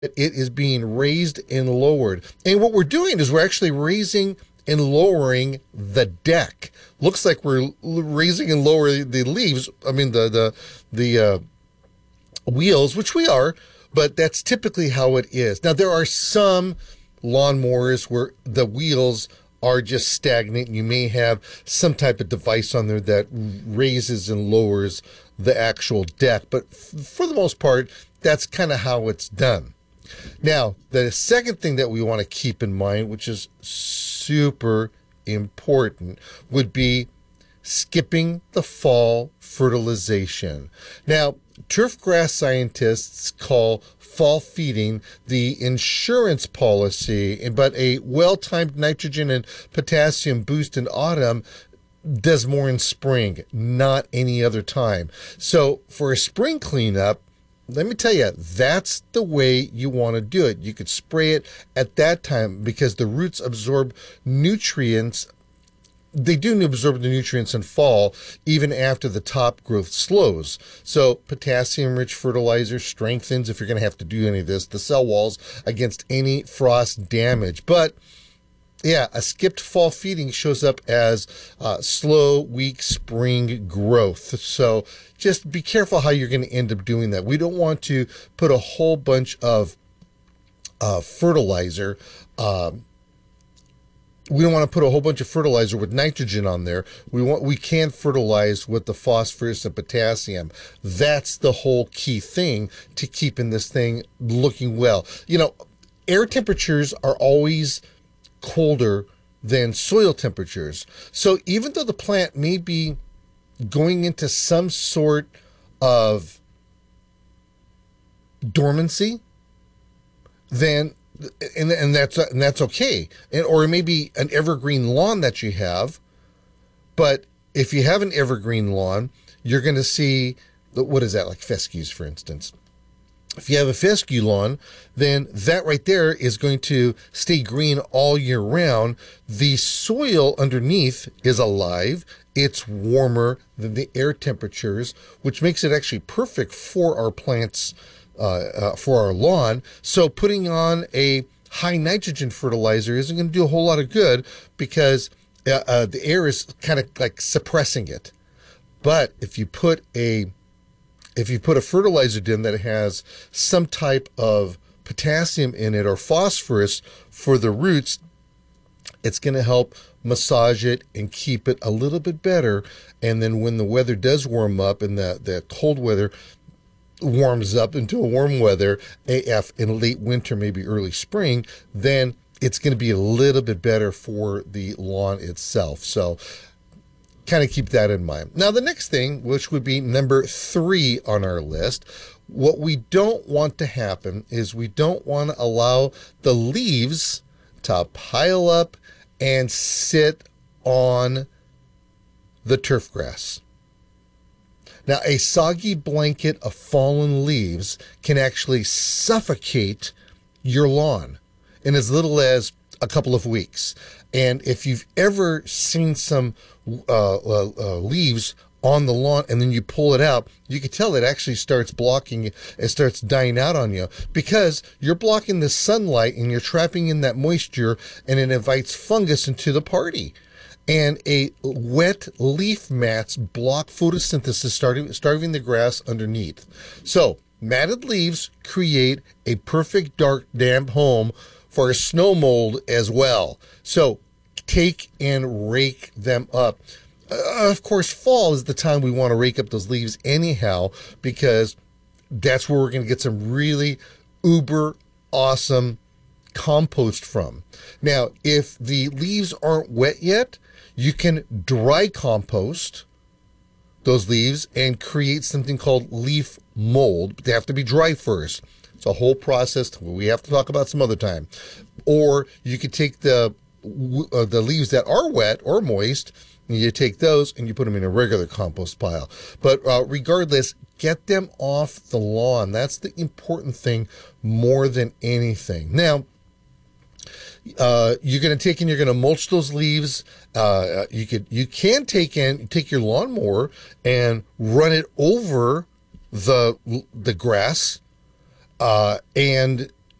it is being raised and lowered. And what we're doing is we're actually raising and lowering the deck. Looks like we're raising and lowering the leaves. I mean, the wheels, which we are, but that's typically how it is. Now, there are some lawnmowers where the wheels are just stagnant. You may have some type of device on there that raises and lowers the actual deck, but for the most part, that's kind of how it's done. Now, the second thing that we want to keep in mind, which is super important, would be skipping the fall fertilization. Now, turf grass scientists call fall feeding the insurance policy, but a well-timed nitrogen and potassium boost in autumn does more in spring, not any other time. So for a spring cleanup, let me tell you, that's the way you want to do it. You could spray it at that time because the roots absorb nutrients. They do absorb the nutrients in fall, even after the top growth slows. So potassium-rich fertilizer strengthens, if you're going to have to do any of this, the cell walls against any frost damage. But yeah, a skipped fall feeding shows up as slow, weak spring growth. So just be careful how you're going to end up doing that. We don't want to put a whole bunch of fertilizer. We don't want to put a whole bunch of fertilizer with nitrogen on there. We can fertilize with the phosphorus and potassium. That's the whole key thing to keeping this thing looking well. You know, air temperatures are always colder than soil temperatures. So even though the plant may be going into some sort of dormancy, then and that's okay. Or it may be an evergreen lawn that you have, but if you have an evergreen lawn, you're going to see, what is that, like fescues, for instance. If you have a fescue lawn, then that right there is going to stay green all year round. The soil underneath is alive. It's warmer than the air temperatures, which makes it actually perfect for our plants, for our lawn. So putting on a high nitrogen fertilizer isn't going to do a whole lot of good because the air is kind of like suppressing it. But if you put a fertilizer in that has some type of potassium in it or phosphorus for the roots, it's going to help massage it and keep it a little bit better. And then when the weather does warm up and the cold weather warms up into a warm weather, AF in late winter, maybe early spring, then it's going to be a little bit better for the lawn itself. So kind of keep that in mind. Now, the next thing, which would be number 3 on our list, what we don't want to happen is we don't want to allow the leaves to pile up and sit on the turf grass. Now, a soggy blanket of fallen leaves can actually suffocate your lawn in as little as a couple of weeks. And if you've ever seen some leaves on the lawn and then you pull it out, you can tell it actually starts blocking, it starts dying out on you because you're blocking the sunlight and you're trapping in that moisture, and it invites fungus into the party. And a wet leaf mats block photosynthesis, starving the grass underneath. So matted leaves create a perfect dark, damp home for a snow mold as well. So take and rake them up. Of course, fall is the time we want to rake up those leaves anyhow, because that's where we're going to get some really uber awesome compost from. Now, if the leaves aren't wet yet, you can dry compost those leaves and create something called leaf mold. But they have to be dry first. It's a whole process we have to talk about some other time. Or you could take the leaves that are wet or moist, and you take those and you put them in a regular compost pile. But regardless, get them off the lawn. That's the important thing more than anything. Now, you're going to take and you're going to mulch those leaves. You can take your lawnmower and run it over the grass, and